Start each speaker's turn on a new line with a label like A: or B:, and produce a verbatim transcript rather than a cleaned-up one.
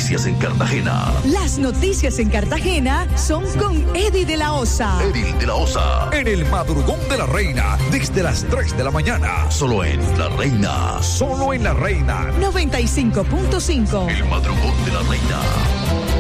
A: noticias en Cartagena.
B: Las noticias en Cartagena son con Eddie de la Osa.
A: Eddie de la Osa.
C: En el madrugón de la Reina, desde las tres de la mañana.
A: Solo en La Reina.
C: Solo en La Reina.
B: noventa y cinco punto cinco.
A: El madrugón de la Reina.